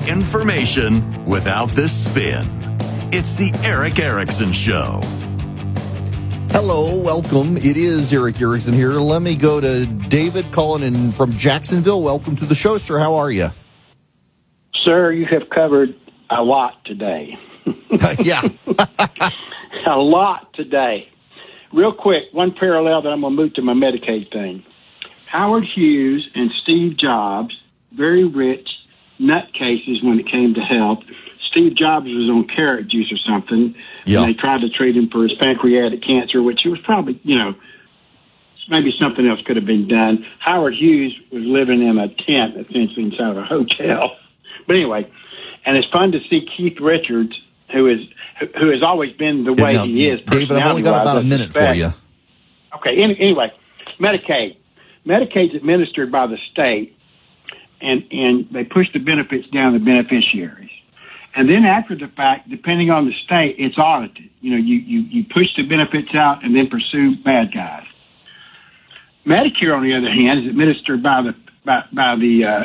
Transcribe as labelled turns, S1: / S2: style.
S1: Information without the spin. It's the Erick Erickson Show.
S2: Hello, welcome. It is Erick Erickson here. Let me go to David calling in from Jacksonville. Welcome to the show, sir. How are you?
S3: Sir, you have covered a lot today.
S2: Yeah.
S3: A lot today. Real quick, one parallel that I'm going to move to my Medicaid thing. Howard Hughes and Steve Jobs, very rich nutcases when it came to health. Steve Jobs was on carrot juice or something, and they tried to treat him for his pancreatic cancer, which was probably, maybe something else could have been done. Howard Hughes was living in a tent, essentially, inside of a hotel. But anyway, and it's fun to see Keith Richards, who has always been the way he is.
S2: David, I've only got about a minute for you.
S3: Okay, anyway, Medicaid. Medicaid's administered by the state, and they push the benefits down the beneficiaries. And then after the fact, depending on the state, it's audited. You push the benefits out and then pursue bad guys. Medicare, on the other hand, is administered by the